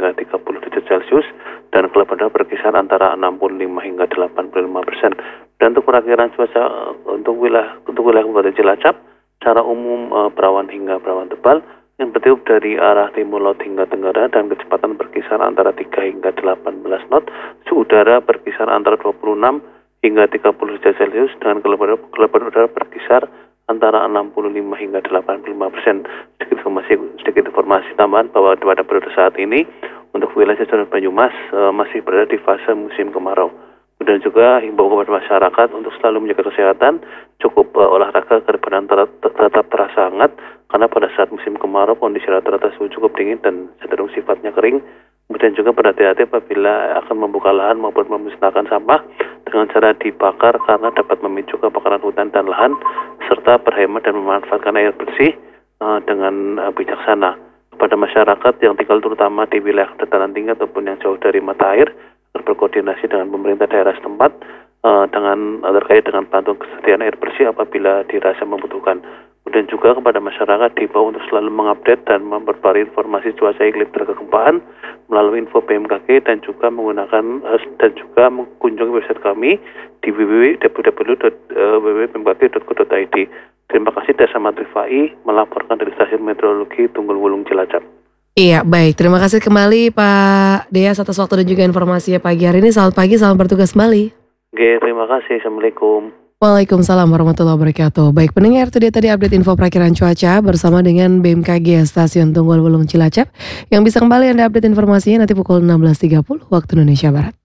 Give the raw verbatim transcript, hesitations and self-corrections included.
hingga tiga puluh derajat Celcius, dan gelap udara berkisar antara enam puluh lima hingga delapan puluh lima persen. Dan untuk perakiraan cuaca uh, untuk wilayah untuk wilayah Kabupaten Cilacap, secara umum uh, berawan hingga berawan tebal yang bertiup dari arah timur laut hingga tenggara, dan kecepatan berkisar antara tiga hingga delapan belas knot. Suhu udara berkisar antara dua puluh enam hingga tiga puluh derajat Celcius, dengan gelapan udara berkisar antara enam puluh lima hingga delapan puluh lima persen. Sedikit informasi, sedikit informasi tambahan bahwa pada periode saat ini untuk wilayah Cilacap dan Banyumas uh, masih berada di fase musim kemarau. Dan juga himbau kepada masyarakat untuk selalu menjaga kesehatan, cukup uh, olahraga agar badan tetap terasa hangat, karena pada saat musim kemarau kondisi rata-rata suhu cukup dingin dan cenderung sifatnya kering. Kemudian juga berhati-hati apabila akan membuka lahan maupun memusnahkan sampah dengan cara dibakar, karena dapat memicu kebakaran hutan dan lahan, serta berhemat dan memanfaatkan air bersih uh, dengan uh, bijaksana. Kepada masyarakat yang tinggal terutama di wilayah dataran tinggi ataupun yang jauh dari mata air, berkoordinasi dengan pemerintah daerah setempat uh, dengan uh, terkait dengan bantuan kesediaan air bersih apabila dirasa membutuhkan. Kemudian juga kepada masyarakat diimbau untuk selalu mengupdate dan memperbarui informasi cuaca iklim terkegempaan melalui info B M K G, dan juga menggunakan uh, dan juga mengunjungi website kami di w w w titik w w w titik w w w titik b m k g titik co titik i d. Terima kasih, Desa Matrifai melaporkan dari Stasiun Meteorologi Tunggul Wulung Cilacap. Iya, baik. Terima kasih kembali Pak Deas atas waktu dan juga informasinya pagi hari ini. Selamat pagi, selamat bertugas kembali. Oke, terima kasih. Assalamualaikum. Waalaikumsalam warahmatullahi wabarakatuh. Baik pendengar, itu dia tadi update info perakiraan cuaca bersama dengan B M K G Stasiun Tunggul Wulung Cilacap, yang bisa kembali Anda update informasinya nanti pukul enam belas tiga puluh waktu Indonesia Barat.